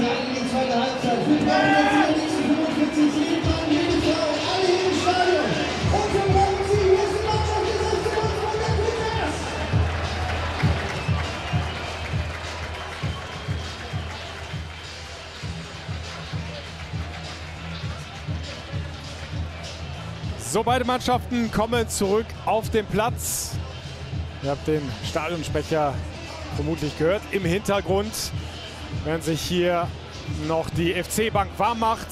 rein in die zweite Halbzeit. Wir brauchen jetzt in den nächsten 45 jeden Mann, jede Frau, alle hier im Stadion. Und wir brauchen sie. Hier ist die Mannschaft des FC Wolfsburg der Kickers. So, beide Mannschaften kommen zurück auf den Platz. Ihr habt den Stadionsprecher vermutlich gehört. Im Hintergrund, während sich hier noch die FC-Bank warm macht.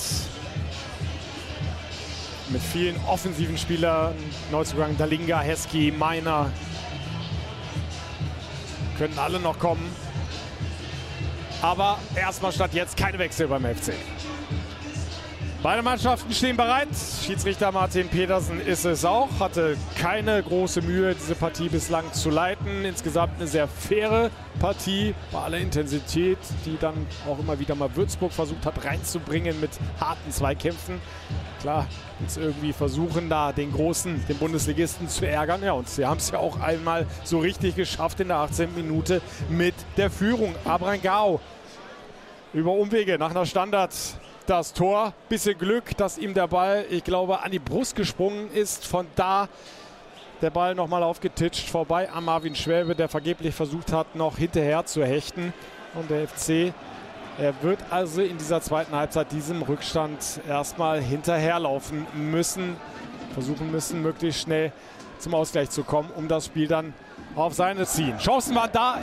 Mit vielen offensiven Spielern. Neuzugang Dalinga, Heskey, Meiner. Können alle noch kommen. Aber erstmal statt jetzt keine Wechsel beim FC. Beide Mannschaften stehen bereit. Schiedsrichter Martin Petersen ist es auch. Hatte keine große Mühe, diese Partie bislang zu leiten. Insgesamt eine sehr faire Partie bei aller Intensität, die dann auch immer wieder mal Würzburg versucht hat reinzubringen mit harten Zweikämpfen. Klar, jetzt irgendwie versuchen da den Großen, den Bundesligisten zu ärgern. Ja, und sie haben es ja auch einmal so richtig geschafft in der 18. Minute mit der Führung. Abrangao über Umwege nach einer Standard. Das Tor, bisschen Glück, dass ihm der Ball, ich glaube, an die Brust gesprungen ist. Von da der Ball nochmal aufgetitscht, vorbei an Marvin Schwäbe, der vergeblich versucht hat, noch hinterher zu hechten. Und der FC, er wird also in dieser zweiten Halbzeit diesem Rückstand erstmal hinterherlaufen müssen, versuchen müssen, möglichst schnell zum Ausgleich zu kommen, um das Spiel dann auf seine ziehen. Chancen waren da.